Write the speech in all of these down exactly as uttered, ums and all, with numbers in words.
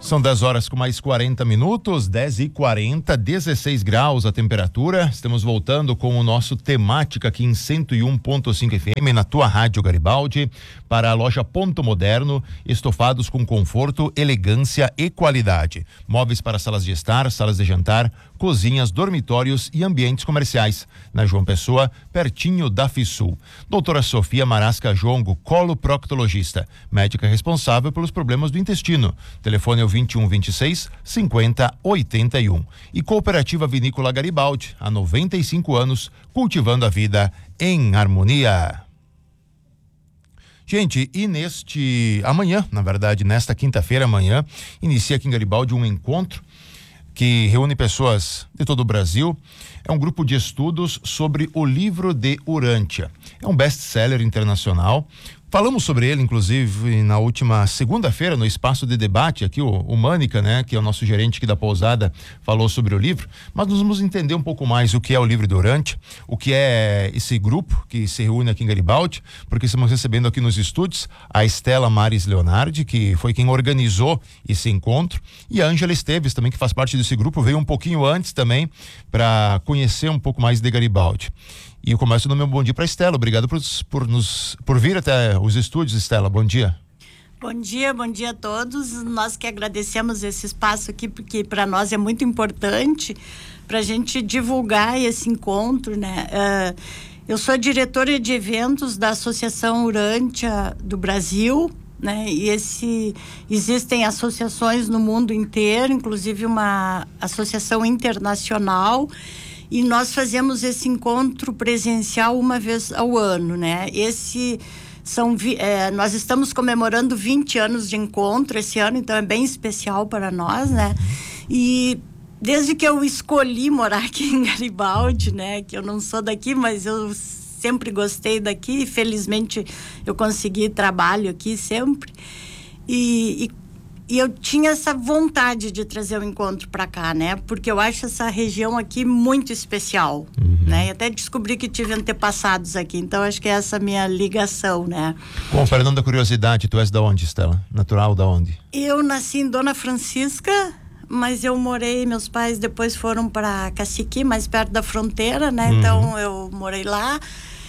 São dez horas com mais quarenta minutos, dez e quarenta, dezesseis graus a temperatura. Estamos voltando com o nosso temática aqui em cento e um ponto cinco F M na tua Rádio Garibaldi para a loja Ponto Moderno, estofados com conforto, elegância e qualidade. Móveis para salas de estar, salas de jantar, cozinhas, dormitórios e ambientes comerciais. Na João Pessoa, pertinho da Fisul. Doutora Sofia Marasca Jongo, coloproctologista, médica responsável pelos problemas do intestino. Telefone é o vinte e um, vinte e seis, cinquenta, oitenta e um. E Cooperativa Vinícola Garibaldi, há noventa e cinco anos, cultivando a vida em harmonia. Gente, e neste amanhã, na verdade, nesta quinta-feira, amanhã, inicia aqui em Garibaldi um encontro que reúne pessoas de todo o Brasil. É um grupo de estudos sobre o livro de Urântia. É um best-seller internacional. Falamos sobre ele, inclusive, na última segunda-feira, no espaço de debate, aqui o, o Mânica, né, que é o nosso gerente aqui da pousada, falou sobre o livro, mas nós vamos entender um pouco mais o que é o livro de Urântia, o que é esse grupo que se reúne aqui em Garibaldi, porque estamos recebendo aqui nos estúdios a Estela Maris Leonardi, que foi quem organizou esse encontro, e a Ângela Esteves também, que faz parte desse grupo, veio um pouquinho antes também para conhecer um pouco mais de Garibaldi. E eu começo no meu bom dia para Estela. Obrigado por, por, nos, por vir até os estúdios, Estela. Bom dia. Bom dia, bom dia a todos. Nós que agradecemos esse espaço aqui, porque para nós é muito importante para a gente divulgar esse encontro, né? Uh, eu sou diretora de eventos da Associação Urântia do Brasil, né? E esse, existem associações no mundo inteiro, inclusive uma associação internacional. E nós fazemos esse encontro presencial uma vez ao ano, né? Esse são, é, nós estamos comemorando vinte anos de encontro esse ano, então é bem especial para nós, né? E desde que eu escolhi morar aqui em Garibaldi, né? Que eu não sou daqui, mas eu sempre gostei daqui, felizmente eu consegui trabalho aqui sempre. E, e E eu tinha essa vontade de trazer o encontro para cá, né? Porque eu acho essa região aqui muito especial, uhum. né? E até descobri que tive antepassados aqui, então acho que é essa minha ligação, né? Bom, perdão da curiosidade, tu és da onde, Estela? Natural da onde? Eu nasci em Dona Francisca, mas eu morei, meus pais depois foram para Caciqui, mais perto da fronteira, né? Uhum. Então eu morei lá.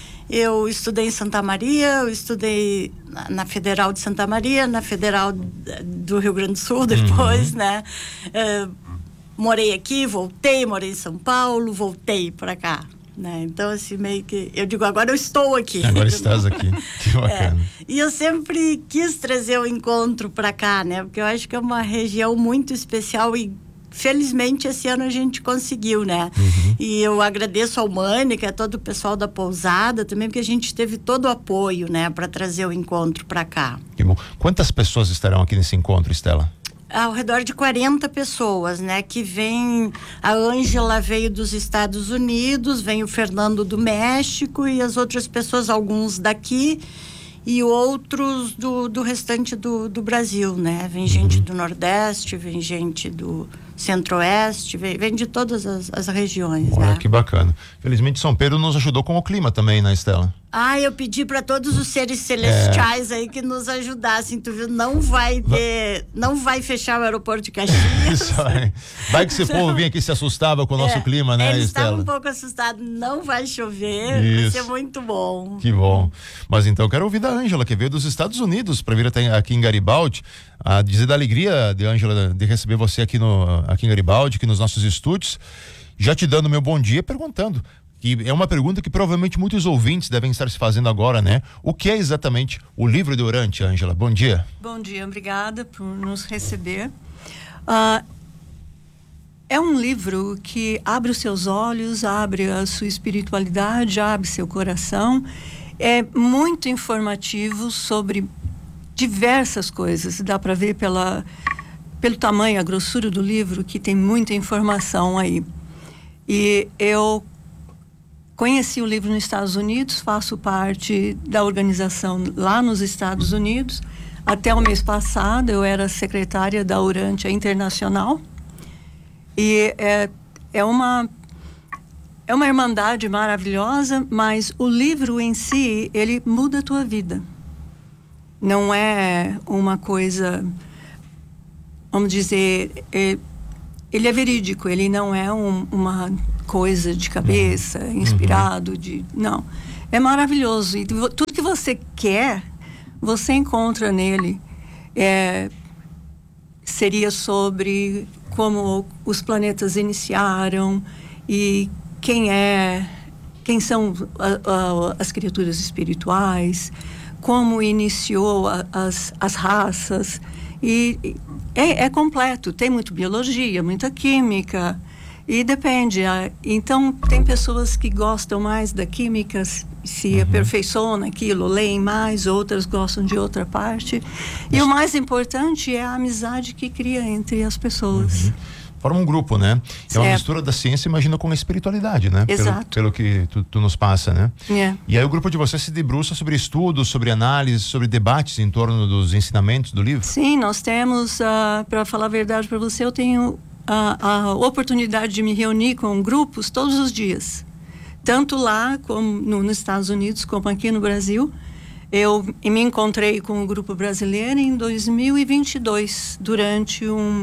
Eu estudei em Santa Maria, eu estudei na, na Federal de Santa Maria, na Federal do Rio Grande do Sul depois, uhum. né? Uh, morei aqui, voltei, morei em São Paulo, voltei para cá, né? Então, assim, meio que... Eu digo, agora eu estou aqui. Agora estás aqui, que bacana. É, e eu sempre quis trazer o encontro para cá, né? Porque eu acho que é uma região muito especial e felizmente esse ano a gente conseguiu, né? Uhum. E eu agradeço ao Mânica, a todo o pessoal da pousada também, porque a gente teve todo o apoio, né, para trazer o encontro para cá. Que bom. Quantas pessoas estarão aqui nesse encontro, Estela? Ao redor de quarenta pessoas, né? Que vem, a Ângela veio dos Estados Unidos, vem o Fernando do México e as outras pessoas, alguns daqui e outros do, do restante do, do Brasil, né? Vem gente uhum. do Nordeste, vem gente do Centro-Oeste, vem, vem de todas as, as regiões. Olha, né? Que bacana. Felizmente São Pedro nos ajudou com o clima também, né, Estela? Ah, eu pedi para todos os seres celestiais é. aí que nos ajudassem, tu viu? Não vai ter, não vai fechar o aeroporto de Caxias. Isso aí. Vai que esse então, povo vinha aqui e se assustava com o nosso é, clima, né, eles Estela? Eles estavam um pouco assustados, não vai chover, Isso. vai ser muito bom. Que bom. Mas então eu quero ouvir da Ângela, que veio dos Estados Unidos para vir até aqui em Garibaldi, a dizer da alegria de Ângela de receber você aqui, no, aqui em Garibaldi, aqui nos nossos estúdios, já te dando meu bom dia, perguntando, que é uma pergunta que provavelmente muitos ouvintes devem estar se fazendo agora, né? O que é exatamente o livro de Urântia, Ângela? Bom dia. Bom dia, obrigada por nos receber. Uh, é um livro que abre os seus olhos, abre a sua espiritualidade, abre seu coração. É muito informativo sobre diversas coisas. Dá para ver pela, pelo tamanho, a grossura do livro, que tem muita informação aí. E eu conheci o livro nos Estados Unidos, faço parte da organização lá nos Estados Unidos. Até o mês passado eu era secretária da Urântia Internacional. E é, é uma é uma irmandade maravilhosa, mas o livro em si, ele muda a tua vida. Não é uma coisa vamos dizer, é, ele é verídico, ele não é um, uma coisa de cabeça, inspirado, de, não. É maravilhoso. E tudo que você quer, você encontra nele. É, seria sobre como os planetas iniciaram e quem é, quem são a, a, as criaturas espirituais, como iniciou a, as, as raças. E é, é completo, tem muita biologia, muita química, e depende. Então, tem pessoas que gostam mais da química, se uhum. aperfeiçoam naquilo, leem mais, outras gostam de outra parte. E Isso. o mais importante é a amizade que cria entre as pessoas. Uhum. Forma um grupo, né? É uma mistura da ciência, imagina, com a espiritualidade, né? Exato. Pelo, pelo que tu, tu nos passa, né? É. E aí o grupo de vocês se debruça sobre estudos, sobre análises, sobre debates em torno dos ensinamentos do livro? Sim, nós temos, uh, para falar a verdade para você, eu tenho a, a oportunidade de me reunir com grupos todos os dias. Tanto lá, como no, nos Estados Unidos, como aqui no Brasil. Eu me encontrei com o grupo brasileiro em dois mil e vinte e dois, durante um...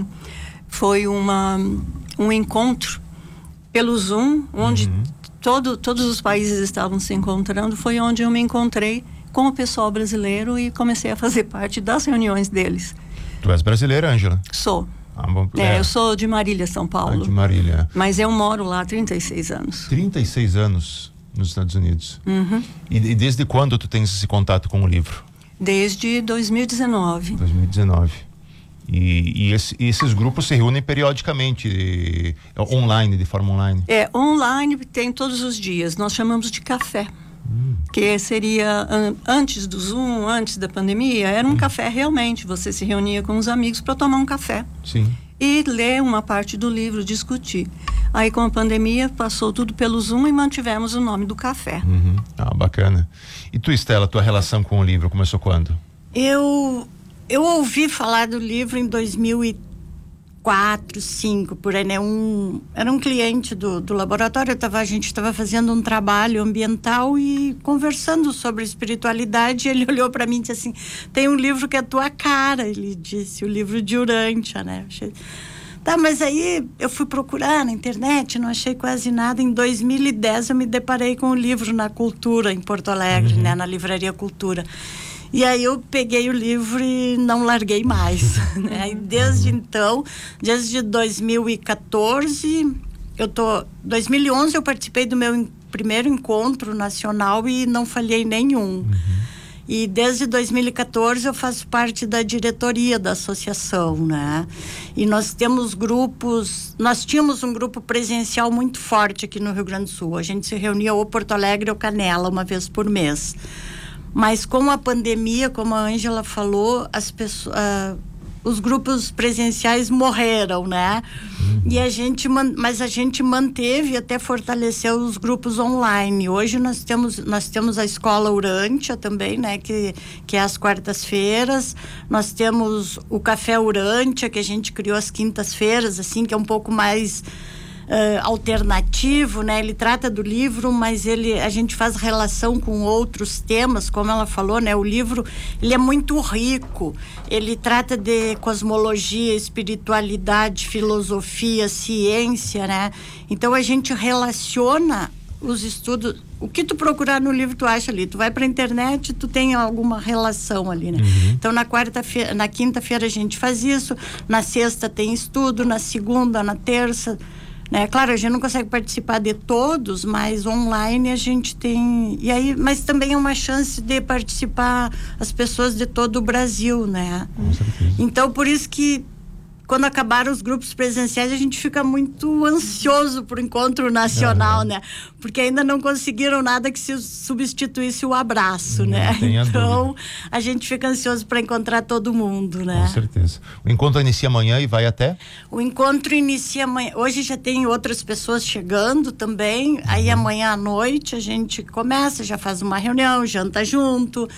Foi uma, um encontro pelo Zoom, onde uhum. todo, todos os países estavam se encontrando. Foi onde eu me encontrei com o pessoal brasileiro e comecei a fazer parte das reuniões deles. Tu és brasileira, Ângela? Sou. Ah, bom, é, é, eu sou de Marília, São Paulo. Ah, de Marília. Mas eu moro lá há trinta e seis anos. trinta e seis anos nos Estados Unidos. Uhum. E, e desde quando tu tens esse contato com o livro? Desde dois mil e dezenove. dois mil e dezenove. E, e, esse, e esses grupos se reúnem periodicamente, e, online, de forma online? É, online tem todos os dias. Nós chamamos de café. Hum. Que seria an, antes do Zoom, antes da pandemia, era um hum. café realmente. Você se reunia com os amigos para tomar um café. Sim. E ler uma parte do livro, discutir. Aí com a pandemia passou tudo pelo Zoom e mantivemos o nome do café. Uhum. Ah, bacana. E tu, Estela, tua relação com o livro começou quando? Eu... Eu ouvi falar do livro em dois mil e quatro, dois mil e cinco, por aí, né? Um, era um cliente do, do laboratório, eu tava, a gente estava fazendo um trabalho ambiental e conversando sobre espiritualidade, e ele olhou para mim e disse assim, tem um livro que é a tua cara, ele disse, o livro de Urântia, né? Achei, tá, mas aí eu fui procurar na internet, não achei quase nada. Em dois mil e dez eu me deparei com o livro na Cultura, em Porto Alegre, uhum. né? Na Livraria Cultura. E aí eu peguei o livro e não larguei mais, né? E desde então, desde dois mil e quatorze, eu tô... dois mil e onze eu participei do meu primeiro encontro nacional e não falhei nenhum. Uhum. E desde dois mil e quatorze eu faço parte da diretoria da associação, né? E nós temos grupos... Nós tínhamos um grupo presencial muito forte aqui no Rio Grande do Sul. A gente se reunia ou Porto Alegre ou Canela uma vez por mês. Mas com a pandemia, como a Ângela falou, as pessoas, uh, os grupos presenciais morreram, né? Uhum. E a gente, mas a gente manteve e até fortaleceu os grupos online. Hoje nós temos, nós temos a Escola Urântia também, né? Que, que é às quartas-feiras. Nós temos o Café Urântia, que a gente criou às quintas-feiras, assim, que é um pouco mais... Uh, alternativo, né? Ele trata do livro, mas ele, a gente faz relação com outros temas, como ela falou, né? O livro, ele é muito rico, ele trata de cosmologia, espiritualidade, filosofia, ciência, né? Então a gente relaciona os estudos, o que tu procurar no livro tu acha ali, tu vai pra internet, tu tem alguma relação ali, né? Uhum. Então na quarta-feira, na quinta-feira a gente faz isso, na sexta tem estudo, na segunda, na terça, né? Claro, a gente não consegue participar de todos, mas online a gente tem, e aí, mas também é uma chance de participar as pessoas de todo o Brasil, né? Com certeza. Então por isso que quando acabaram os grupos presenciais, a gente fica muito ansioso por encontro nacional, uhum. né? Porque ainda não conseguiram nada que se substituísse o abraço, não né? Então, dúvida. A gente fica ansioso para encontrar todo mundo, né? Com certeza. O encontro inicia amanhã e vai até? O encontro inicia amanhã. Hoje já tem outras pessoas chegando também. Uhum. Aí amanhã à noite a gente começa, já faz uma reunião, janta junto.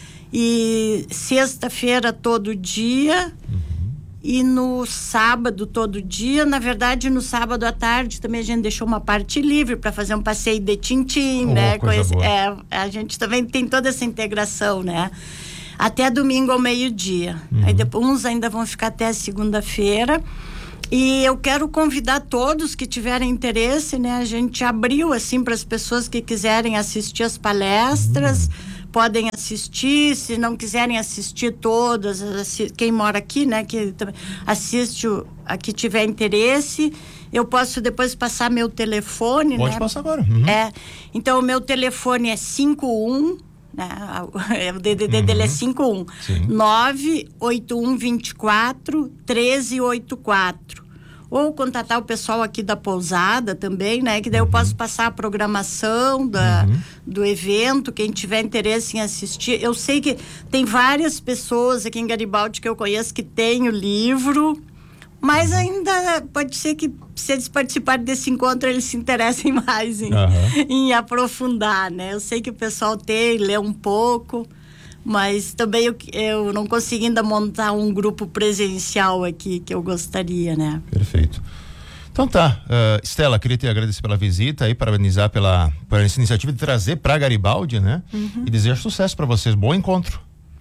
E sexta-feira todo dia... Uhum. E no sábado, todo dia, na verdade, no sábado à tarde também a gente deixou uma parte livre para fazer um passeio de Tintim, oh, né? Coisa esse, boa. É, a gente também tem toda essa integração, né? até domingo ao meio-dia. Uhum. Aí depois, uns ainda vão ficar até segunda-feira. E eu quero convidar todos que tiverem interesse, né? A gente abriu assim para as pessoas que quiserem assistir as palestras, uhum. podem assistir, se não quiserem assistir todas, assi- quem mora aqui, né? Que assiste, o, a que tiver interesse, eu posso depois passar meu telefone, Pode né? passar agora. Uhum. É, então o meu telefone é cinco um, né? O D D D uhum. dele é cinco um nove oito um dois quatro um três oito quatro. Ou contatar o pessoal aqui da pousada também, né? Que daí uhum. eu posso passar a programação da, uhum. do evento, quem tiver interesse em assistir. Eu sei que tem várias pessoas aqui em Garibaldi que eu conheço que têm o livro, mas ainda pode ser que, se eles participarem desse encontro, eles se interessem mais em, uhum. em aprofundar, né? Eu sei que o pessoal tem, lê um pouco, mas também eu, eu não consegui ainda montar um grupo presencial aqui que eu gostaria, né? Perfeito. Então tá, uh, Estela, queria te agradecer pela visita e parabenizar pela, pela essa iniciativa de trazer para Garibaldi, né? Uhum. E desejo sucesso para vocês, bom encontro.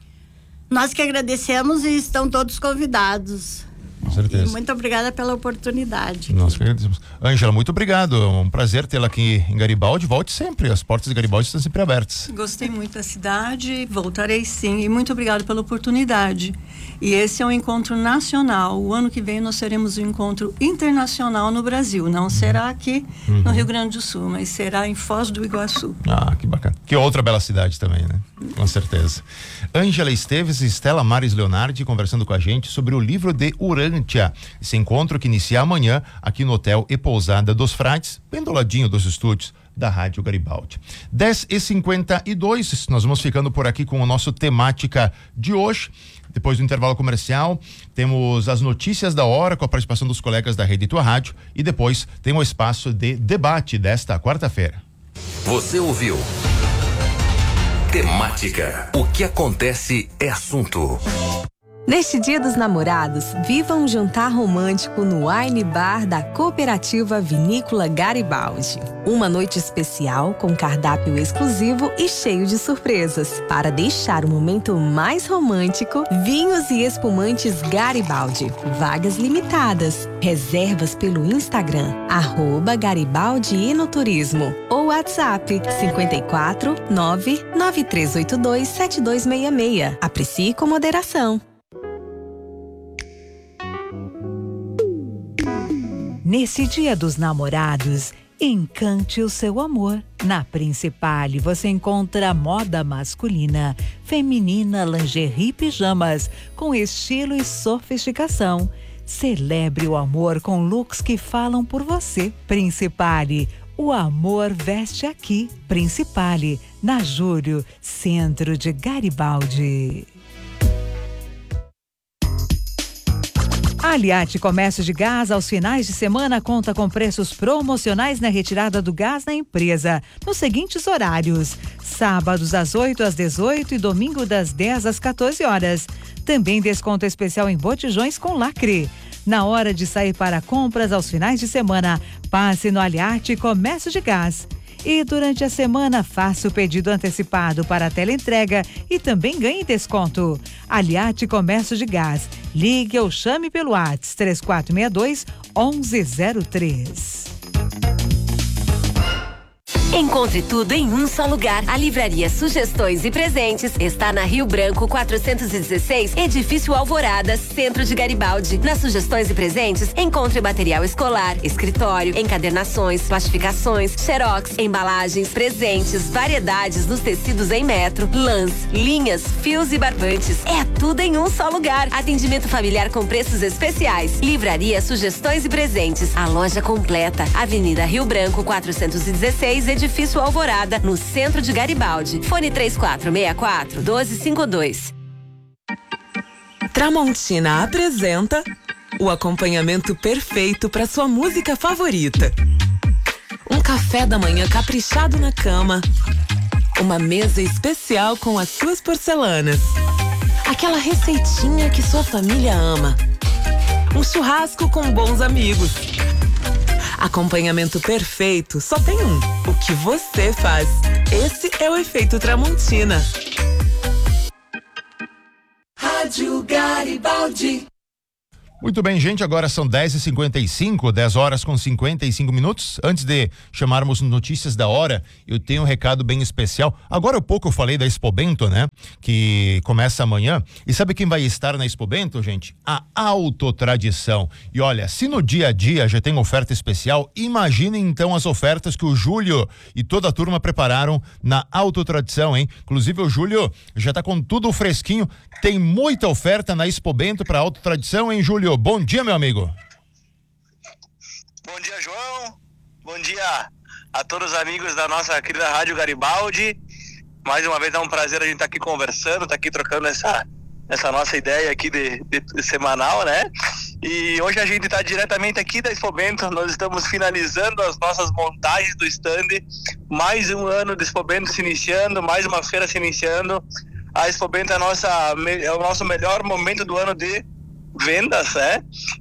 Nós que agradecemos e estão todos convidados. Com certeza. E muito obrigada pela oportunidade. Nós que agradecemos. Ângela, muito obrigado. É um prazer tê-la aqui em Garibaldi. Volte sempre. As portas de Garibaldi estão sempre abertas. Gostei muito da cidade, voltarei sim. E muito obrigado pela oportunidade. E esse é um encontro nacional. O ano que vem nós teremos um encontro internacional no Brasil. Não será aqui uhum. no Rio Grande do Sul, mas será em Foz do Iguaçu. Ah, que bacana. Que outra bela cidade também, né? Com certeza. Ângela Esteves e Estela Maris Leonardi conversando com a gente sobre o livro de Urântia. Esse encontro que inicia amanhã aqui no Hotel e Pousada dos Frades, bem do ladinho dos estúdios da Rádio Garibaldi. dez e cinquenta e dois, nós vamos ficando por aqui com o nosso temática de hoje. Depois do intervalo comercial, temos as notícias da hora com a participação dos colegas da Rede Tua Rádio e depois tem o espaço de debate desta quarta-feira. Você ouviu? Temática. O que acontece é assunto. Neste Dia dos Namorados, viva um jantar romântico no Wine Bar da Cooperativa Vinícola Garibaldi. Uma noite especial com cardápio exclusivo e cheio de surpresas. Para deixar o momento mais romântico, vinhos e espumantes Garibaldi. Vagas limitadas. Reservas pelo Instagram, arroba Garibaldi Enoturismo. Ou WhatsApp, cinco quatro nove nove três oito dois sete dois seis seis. Aprecie com moderação. Nesse Dia dos Namorados, encante o seu amor. Na Principale você encontra moda masculina, feminina, lingerie e pijamas, com estilo e sofisticação. Celebre o amor com looks que falam por você. Principale, o amor veste aqui. Principale, na Júlio, centro de Garibaldi. A Aliate Comércio de Gás, aos finais de semana, conta com preços promocionais na retirada do gás na empresa, nos seguintes horários: sábados às oito às dezoito e domingo das dez às quatorze horas. Também desconto especial em botijões com lacre. Na hora de sair para compras aos finais de semana, passe no Aliate Comércio de Gás. E durante a semana, faça o pedido antecipado para a teleentrega e também ganhe desconto. Aliate Comércio de Gás. Ligue ou chame pelo WhatsApp três quatro seis dois, um um zero três. Encontre tudo em um só lugar. A Livraria Sugestões e Presentes está na Rio Branco quatrocentos e dezesseis, Edifício Alvorada, centro de Garibaldi. Nas Sugestões e Presentes, encontre material escolar, escritório, encadernações, plastificações, xerox, embalagens, presentes, variedades nos tecidos em metro, lãs, linhas, fios e barbantes. É tudo em um só lugar. Atendimento familiar com preços especiais. Livraria Sugestões e Presentes. A loja completa. Avenida Rio Branco quatrocentos e dezesseis, Edifício Alvorada, no centro de Garibaldi. Fone três quatro seis quatro, um dois cinco dois. Tramontina apresenta o acompanhamento perfeito para sua música favorita. Um café da manhã caprichado na cama. Uma mesa especial com as suas porcelanas. Aquela receitinha que sua família ama. Um churrasco com bons amigos. Acompanhamento perfeito só tem um: o que você faz. Esse é o efeito Tramontina. Garibaldi. Muito bem, gente, agora são dez e cinquenta e cinco, dez horas com cinquenta e cinco minutos. Antes de chamarmos notícias da hora, eu tenho um recado bem especial. Agora há pouco eu falei da Expo Bento, né? Que começa amanhã. E sabe quem vai estar na Expo Bento, gente? A Autotradição. E olha, se no dia a dia já tem oferta especial, imaginem então as ofertas que o Júlio e toda a turma prepararam na Autotradição, hein? Inclusive o Júlio já tá com tudo fresquinho. Tem muita oferta na Expo Bento para Autotradição, hein, Júlio? Bom dia, meu amigo. Bom dia, João. Bom dia a todos os amigos da nossa querida Rádio Garibaldi. Mais uma vez é um prazer a gente estar tá aqui conversando, estar tá aqui trocando essa, essa nossa ideia aqui de, de, de semanal, né? E hoje a gente está diretamente aqui da Expo Bento. Nós estamos finalizando as nossas montagens do stand. Mais um ano de Expo Bento se iniciando, mais uma feira se iniciando. A Expo Bento é, a nossa, é o nosso melhor momento do ano de vendas, né?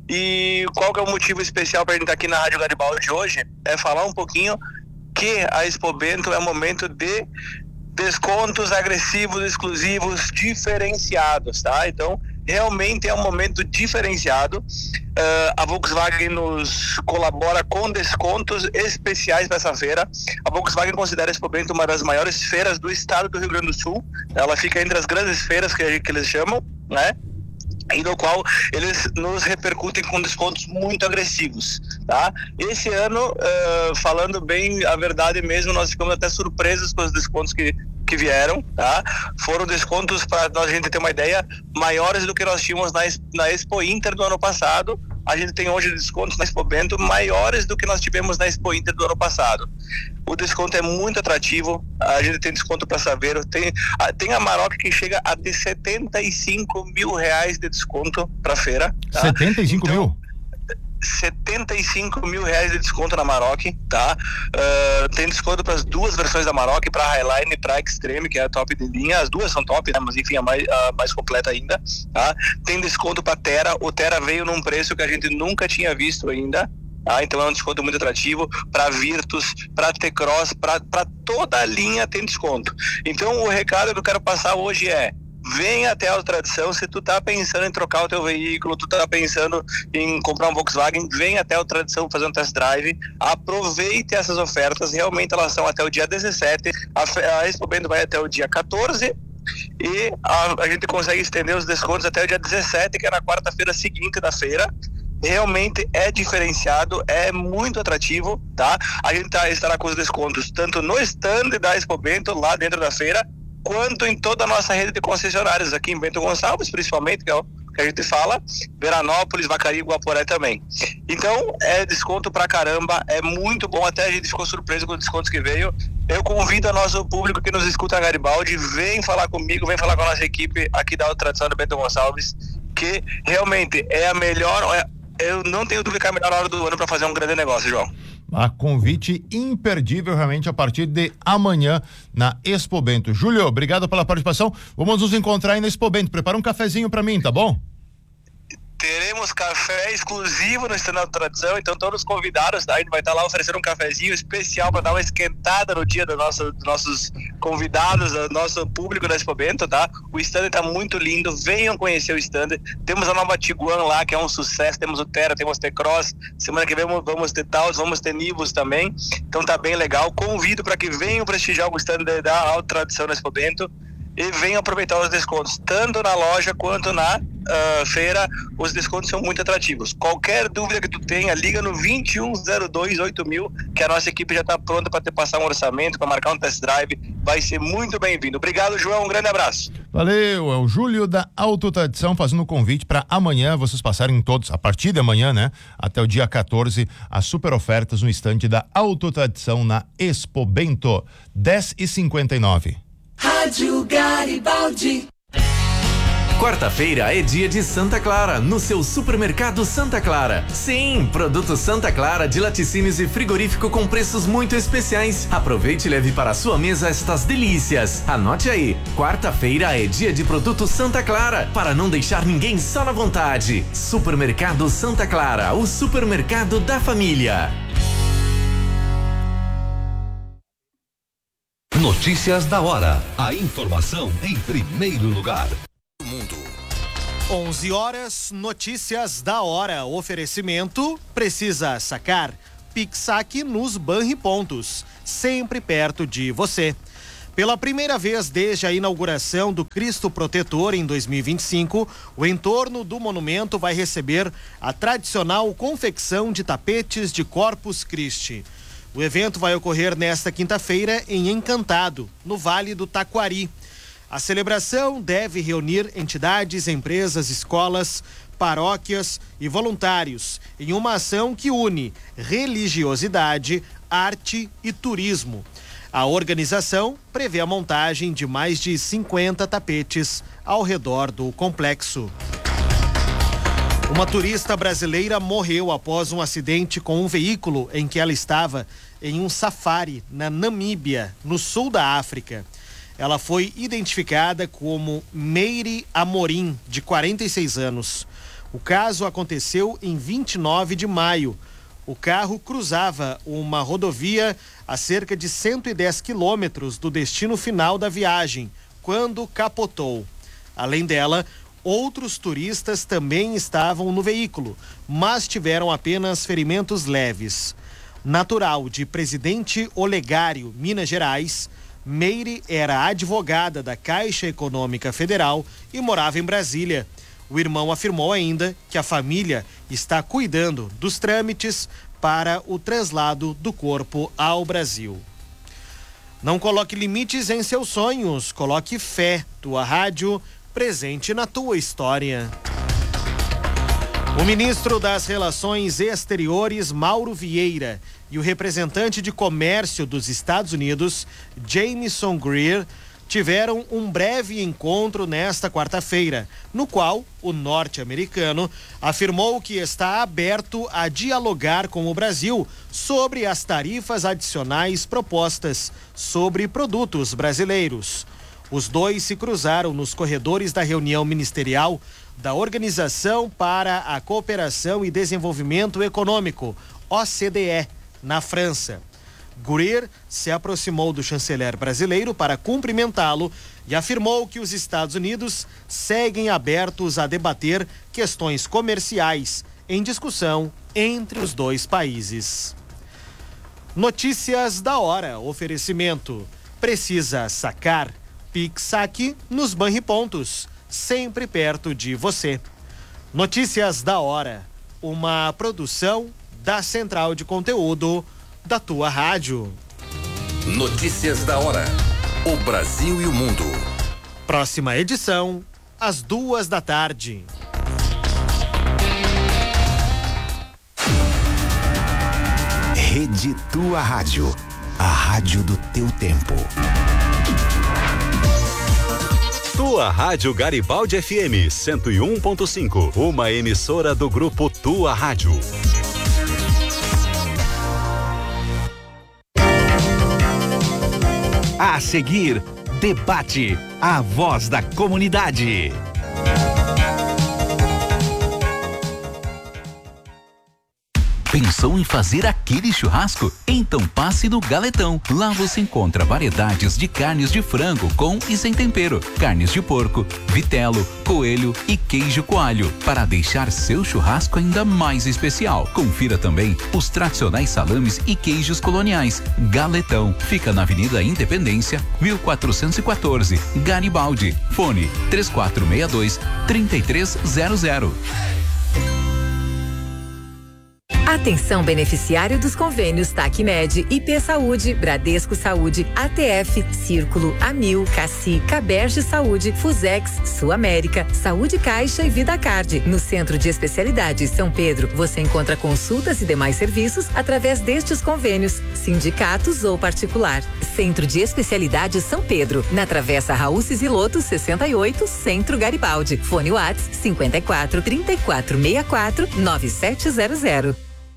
E qual que é o motivo especial para a gente estar aqui na Rádio Garibaldi hoje? É falar um pouquinho que a Expo Bento é um momento de descontos agressivos, exclusivos, diferenciados, tá? Então, realmente é um momento diferenciado. Uh, a Volkswagen nos colabora com descontos especiais para essa feira. A Volkswagen considera a Expo Bento uma das maiores feiras do estado do Rio Grande do Sul. Ela fica entre as grandes feiras que, que eles chamam, né? E no qual eles nos repercutem com descontos muito agressivos, tá? Esse ano, uh, falando bem a verdade mesmo, nós ficamos até surpresos com os descontos que, que vieram, tá? Foram descontos, para a gente ter uma ideia, maiores do que nós tínhamos na, na Expo Inter do ano passado. A gente tem hoje descontos na Expo Bento maiores do que nós tivemos na Expo Inter do ano passado. O desconto é muito atrativo, a gente tem desconto para Saveiro, tem, tem a Maroc que chega a ter setenta e cinco mil reais de desconto para feira. Tá? setenta e cinco então, mil? setenta e cinco mil reais de desconto na Maroc, tá? Uh, tem desconto para as duas versões da Maroc, para a Highline e para a Extreme, que é a top de linha. As duas são top, né? Mas enfim, a mais, a mais completa ainda, tá? Tem desconto para Terra. O Terra veio num preço que a gente nunca tinha visto ainda. Ah, então é um desconto muito atrativo para Virtus, para T-Cross, para toda a linha tem desconto. Então o recado que eu quero passar hoje é: venha até a Autotradição. Se tu tá pensando em trocar o teu veículo, tu tá pensando em comprar um Volkswagen, venha até a Autotradição fazer um test drive, aproveite essas ofertas, realmente elas são até o dia dezessete, a, a Expo Bento vai até o dia quatorze e a, a gente consegue estender os descontos até o dia dezessete, que é na quarta-feira seguinte da feira. Realmente é diferenciado, é muito atrativo, tá? A gente tá, estará com os descontos tanto no stand da Expo Bento, lá dentro da feira, quanto em toda a nossa rede de concessionários aqui em Bento Gonçalves, principalmente, que é o que a gente fala, Veranópolis, Vacaria e Guaporé também. Então, é desconto pra caramba, é muito bom, até a gente ficou surpreso com os descontos que veio. Eu convido o nosso público que nos escuta a Garibaldi, vem falar comigo, vem falar com a nossa equipe aqui da Autotradição do Bento Gonçalves, que realmente é a melhor... É, eu não tenho dúvida que é a melhor hora do ano para fazer um grande negócio, João. A convite imperdível realmente a partir de amanhã na Expo Bento. Júlio, obrigado pela participação. Vamos nos encontrar aí na Expo Bento. Prepara um cafezinho para mim, tá bom? Teremos café exclusivo no stand da Autotradição, então todos os convidados, tá? A gente vai estar lá oferecendo um cafezinho especial para dar uma esquentada no dia do nosso, dos nossos convidados, do nosso público da Expo Bento, tá? O stand tá muito lindo, venham conhecer o stand. Temos a nova Tiguan lá, que é um sucesso, temos o Terra, temos o T-Cross, semana que vem vamos, vamos ter Taos, vamos ter Nivus também, então tá bem legal. Convido para que venham prestigiar o stand da Autotradição na Expo Bento e venham aproveitar os descontos, tanto na loja quanto na uh, feira. Os descontos são muito atrativos. Qualquer dúvida que tu tenha, liga no vinte e um zero dois oito mil, que a nossa equipe já está pronta para te passar um orçamento, para marcar um test drive. Vai ser muito bem-vindo. Obrigado, João, um grande abraço. Valeu, é o Júlio da Autotradição fazendo o convite para amanhã vocês passarem todos, a partir de amanhã, né, até o dia quatorze, as super ofertas no estande da Autotradição na Expo Bento. dez e cinquenta e nove. Rádio Garibaldi. Quarta-feira é dia de Santa Clara, no seu supermercado Santa Clara. Sim, produto Santa Clara de laticínios e frigorífico com preços muito especiais. Aproveite e leve para a sua mesa estas delícias. Anote aí, quarta-feira é dia de produto Santa Clara, para não deixar ninguém só na vontade. Supermercado Santa Clara, o supermercado da família. Notícias da hora. A informação em primeiro lugar. Mundo. onze horas, notícias da hora. Oferecimento, precisa sacar? Pix Saque nos Banripontos, sempre perto de você. Pela primeira vez desde a inauguração do Cristo Protetor em dois mil e vinte e cinco, o entorno do monumento vai receber a tradicional confecção de tapetes de Corpus Christi. O evento vai ocorrer nesta quinta-feira em Encantado, no Vale do Taquari. A celebração deve reunir entidades, empresas, escolas, paróquias e voluntários em uma ação que une religiosidade, arte e turismo. A organização prevê a montagem de mais de cinquenta tapetes ao redor do complexo. Uma turista brasileira morreu após um acidente com um veículo em que ela estava em um safari na Namíbia, no sul da África. Ela foi identificada como Meire Amorim, de quarenta e seis anos. O caso aconteceu em vinte e nove de maio. O carro cruzava uma rodovia a cerca de cento e dez quilômetros do destino final da viagem, quando capotou. Além dela, outros turistas também estavam no veículo, mas tiveram apenas ferimentos leves. Natural de Presidente Olegário, Minas Gerais, Meire era advogada da Caixa Econômica Federal e morava em Brasília. O irmão afirmou ainda que a família está cuidando dos trâmites para o traslado do corpo ao Brasil. Não coloque limites em seus sonhos, coloque fé. Tua rádio, presente na tua história. O ministro das Relações Exteriores, Mauro Vieira, e o representante de comércio dos Estados Unidos, Jamieson Greer, tiveram um breve encontro nesta quarta-feira, no qual o norte-americano afirmou que está aberto a dialogar com o Brasil sobre as tarifas adicionais propostas sobre produtos brasileiros. Os dois se cruzaram nos corredores da reunião ministerial da Organização para a Cooperação e Desenvolvimento Econômico, O C D E, na França. Greer se aproximou do chanceler brasileiro para cumprimentá-lo e afirmou que os Estados Unidos seguem abertos a debater questões comerciais em discussão entre os dois países. Notícias da hora. Oferecimento. Precisa sacar? Pix Saque nos Banripontos, sempre perto de você. Notícias da hora. Uma produção da Central de Conteúdo da tua rádio. Notícias da hora. O Brasil e o mundo. Próxima edição, às duas da tarde. Rede Tua Rádio. A rádio do teu tempo. Tua Rádio Garibaldi F M cento e um ponto cinco. Uma emissora do grupo Tua Rádio. A seguir, debate, a voz da comunidade. Pensou em fazer aquele churrasco? Então passe no Galetão. Lá você encontra variedades de carnes de frango com e sem tempero, carnes de porco, vitelo, coelho e queijo coalho, para deixar seu churrasco ainda mais especial. Confira também os tradicionais salames e queijos coloniais. Galetão fica na Avenida Independência, mil quatrocentos e quatorze, Garibaldi. Fone três quatro seis dois, três três zero zero. Atenção beneficiário dos convênios TACMED, I P Saúde, Bradesco Saúde, A T F, Círculo, Amil, Cassi, Caberge Saúde, Fusex, Sul América, Saúde Caixa e Vida Card. No Centro de Especialidades São Pedro, você encontra consultas e demais serviços através destes convênios, sindicatos ou particular. Centro de Especialidades São Pedro, na Travessa Raul Ciziloto, sessenta e oito, Centro Garibaldi. Fone WhatsApp cinquenta e quatro, trinta e quatro, sessenta e quatro, nove sete zero zero.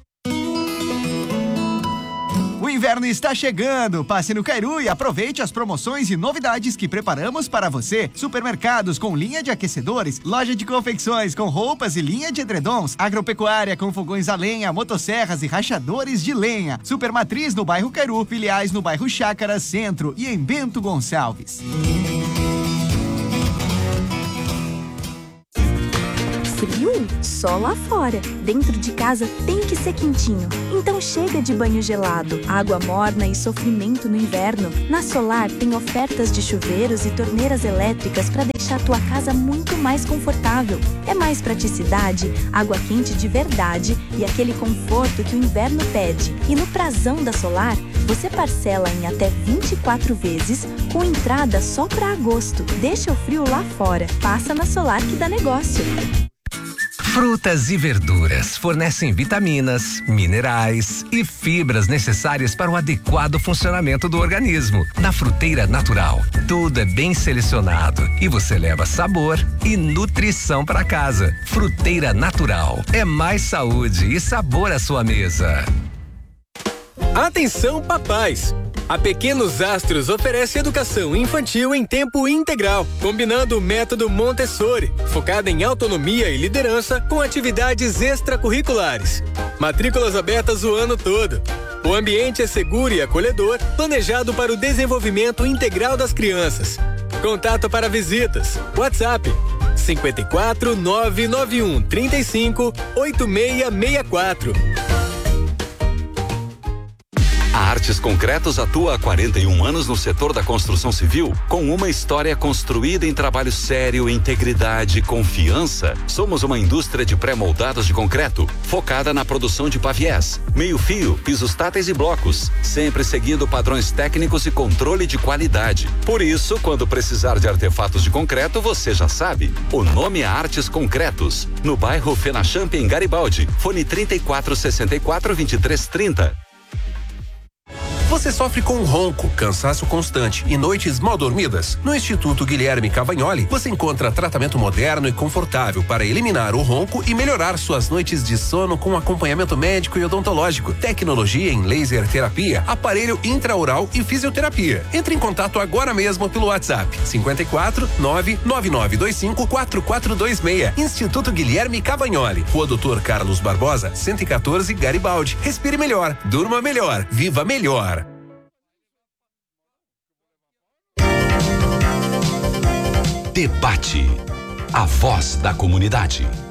O inverno está chegando. Passe no Cairu e aproveite as promoções e novidades que preparamos para você. Supermercados com linha de aquecedores, loja de confecções com roupas e linha de edredons, agropecuária com fogões a lenha, motosserras e rachadores de lenha. Supermatriz no bairro Cairu, filiais no bairro Chácara Centro e em Bento Gonçalves. Frio? Só lá fora. Dentro de casa tem que ser quentinho. Então chega de banho gelado, água morna e sofrimento no inverno. Na Solar tem ofertas de chuveiros e torneiras elétricas para deixar tua casa muito mais confortável. É mais praticidade, água quente de verdade e aquele conforto que o inverno pede. E no prazão da Solar, você parcela em até vinte e quatro vezes, com entrada só para agosto. Deixa o frio lá fora. Passa na Solar que dá negócio. Frutas e verduras fornecem vitaminas, minerais e fibras necessárias para o adequado funcionamento do organismo. Na Fruteira Natural, tudo é bem selecionado e você leva sabor e nutrição para casa. Fruteira Natural é mais saúde e sabor à sua mesa. Atenção, papais! A Pequenos Astros oferece educação infantil em tempo integral, combinando o método Montessori, focada em autonomia e liderança com atividades extracurriculares. Matrículas abertas o ano todo. O ambiente é seguro e acolhedor, planejado para o desenvolvimento integral das crianças. Contato para visitas. WhatsApp cinco quatro nove nove um três cinco oito seis seis quatro. A Artes Concretos atua há quarenta e um anos no setor da construção civil, com uma história construída em trabalho sério, integridade e confiança. Somos uma indústria de pré-moldados de concreto, focada na produção de paviés, meio-fio, pisos táteis e blocos, sempre seguindo padrões técnicos e controle de qualidade. Por isso, quando precisar de artefatos de concreto, você já sabe. O nome é Artes Concretos, no bairro Fenachamp, em Garibaldi. Fone trinta e quatro, sessenta e quatro, vinte e três, trinta. Você sofre com ronco, cansaço constante e noites mal dormidas? No Instituto Guilherme Cavagnoli, você encontra tratamento moderno e confortável para eliminar o ronco e melhorar suas noites de sono com acompanhamento médico e odontológico, tecnologia em laser terapia, aparelho intraoral e fisioterapia. Entre em contato agora mesmo pelo WhatsApp cinco quatro nove nove nove dois cinco quatro quatro dois seis. Instituto Guilherme Cavagnoli, Rua Doutor Carlos Barbosa, cento e quatorze, Garibaldi. Respire melhor, durma melhor, viva melhor. Debate. A voz da comunidade.